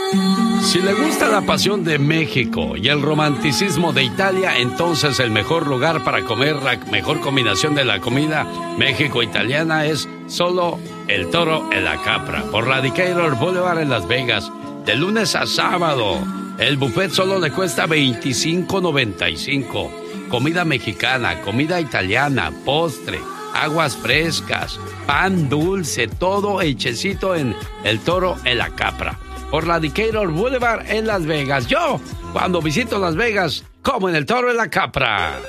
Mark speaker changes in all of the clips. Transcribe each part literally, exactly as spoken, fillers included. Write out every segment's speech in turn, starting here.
Speaker 1: Si le gusta la pasión de México y el romanticismo de Italia, entonces el mejor lugar para comer la mejor combinación de la comida México-italiana es solo el Toro en la Capra, por la Decatur Boulevard en Las Vegas, de lunes a sábado. El buffet solo le cuesta veinticinco noventa y cinco. Comida mexicana, comida italiana, postre, aguas frescas, pan dulce, todo hechecito en el Toro en la Capra, por la Decatur Boulevard en Las Vegas. Yo, cuando visito Las Vegas, como en el Toro en la Capra.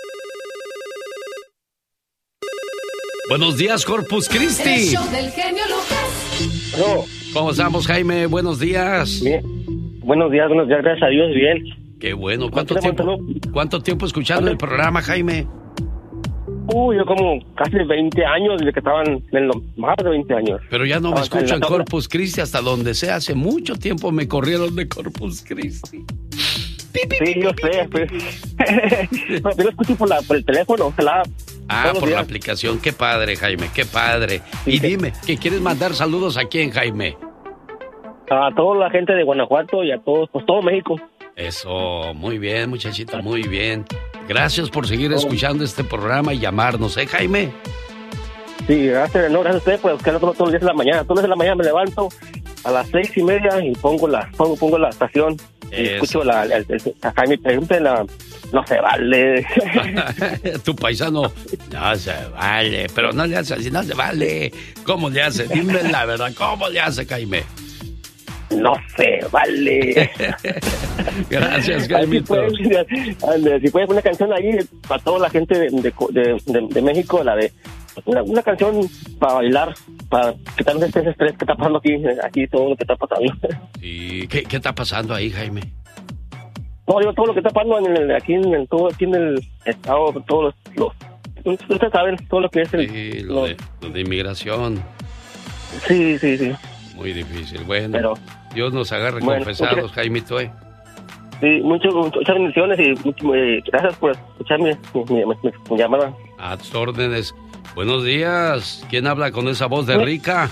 Speaker 1: Buenos días, Corpus Christi.
Speaker 2: El show del genio Lucas.
Speaker 3: No.
Speaker 1: ¿Cómo estamos, Jaime? Buenos días.
Speaker 3: Bien. Buenos días, buenos días, gracias a Dios, bien.
Speaker 1: Qué bueno. ¿Cuánto tiempo, ¿cuánto tiempo escuchando el programa, Jaime?
Speaker 3: Uy, yo como casi veinte años, desde que estaban en los más de veinte años.
Speaker 1: Pero ya no me
Speaker 3: Estaban
Speaker 1: escucho
Speaker 3: en
Speaker 1: en
Speaker 3: la tabla.
Speaker 1: Corpus Christi hasta donde sea. Hace mucho tiempo me corrieron de Corpus Christi.
Speaker 3: Sí, yo sé, pues. Pero yo lo escucho por, la, por el teléfono, la
Speaker 1: Ah,
Speaker 3: todos los
Speaker 1: por la
Speaker 3: días.
Speaker 1: aplicación. Qué padre, Jaime, qué padre.
Speaker 3: Sí,
Speaker 1: Y
Speaker 3: sí.
Speaker 1: dime, ¿que quieres mandar saludos a quién, Jaime?
Speaker 3: A toda la gente de Guanajuato y a todos, pues todo México.
Speaker 1: Eso, muy bien, muchachito, muy bien. Gracias por seguir escuchando este programa y llamarnos, ¿eh, Jaime?
Speaker 3: Sí, gracias, no, gracias a ustedes, pues que no todos los días de la mañana. Todos los días de la mañana me levanto a las seis y media y pongo la, pongo, pongo la estación. Y
Speaker 1: Eso.
Speaker 3: escucho la, el, el, a Jaime, pregunta la, no se vale.
Speaker 1: Tu paisano, no se vale, pero no le hace así, no se vale. ¿Cómo le hace? Dime la verdad, ¿cómo le hace, Jaime?
Speaker 3: No se vale.
Speaker 1: Gracias,
Speaker 3: Así
Speaker 1: Jaimito.
Speaker 3: puedes, ande, si puedes una canción ahí para toda la gente de, de, de, de, de México, la de una, una canción para bailar, para quitarnos este estrés que está pasando aquí, aquí todo lo que está pasando.
Speaker 1: ¿Y qué, qué está pasando ahí, Jaime?
Speaker 3: No, digo, todo lo que está pasando en el, aquí en el, todo aquí en el estado, todos los, los ustedes saben todo lo que es el,
Speaker 1: Sí, lo
Speaker 3: los-
Speaker 1: de, lo de inmigración.
Speaker 3: sí, sí, sí.
Speaker 1: Muy difícil. Bueno,
Speaker 3: Pero-
Speaker 1: Dios nos agarre
Speaker 3: Bueno,
Speaker 1: confesados,
Speaker 3: ok.
Speaker 1: Jaimito, ¿eh?
Speaker 3: Sí, mucho, muchas bendiciones y mucho, eh, gracias por escuchar mi, mi, mi- mi- mi llamada.
Speaker 1: A tus órdenes. Buenos días. ¿Quién habla con esa voz de rica?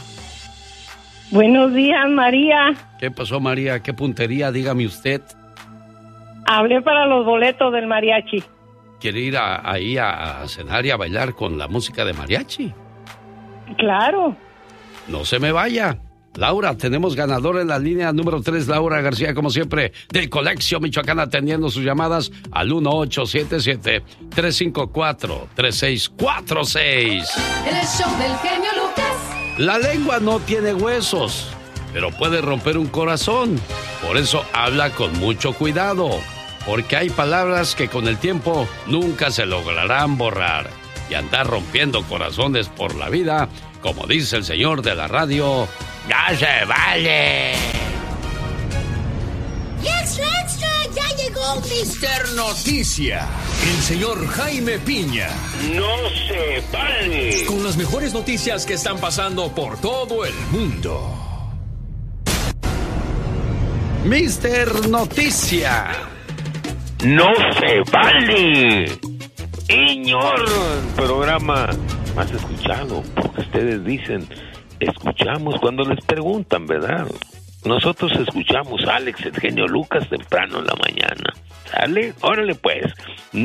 Speaker 4: Buenos días, María.
Speaker 1: ¿Qué pasó, María? ¿Qué puntería? Dígame usted.
Speaker 4: Hablé para los boletos del mariachi.
Speaker 1: ¿Quiere ir a- ahí a, a cenar y a bailar con la música de mariachi?
Speaker 4: Claro.
Speaker 1: No se me vaya. Laura, tenemos ganador en la línea número tres, Laura García, como siempre, del Colegio Michoacán, atendiendo sus llamadas al uno ocho siete siete, tres cinco cuatro, tres seis cuatro seis.
Speaker 2: El show del genio Lucas.
Speaker 1: La lengua no tiene huesos, pero puede romper un corazón. Por eso habla con mucho cuidado, porque hay palabras que con el tiempo nunca se lograrán borrar. Y andar rompiendo corazones por la vida, como dice el señor de la radio, ¡ya se vale!
Speaker 5: ¡Extra, extra! ¡Ya llegó mister
Speaker 6: Noticia. El señor Jaime Piña.
Speaker 7: No se vale.
Speaker 6: Con las mejores noticias que están pasando por todo el mundo.
Speaker 1: Mister Noticia.
Speaker 7: No se vale. Señor, programa más escuchado, porque ustedes dicen, escuchamos cuando les preguntan, ¿verdad? Nosotros escuchamos a Alex, el genio Lucas, temprano en la mañana. ¿Sale? Órale pues.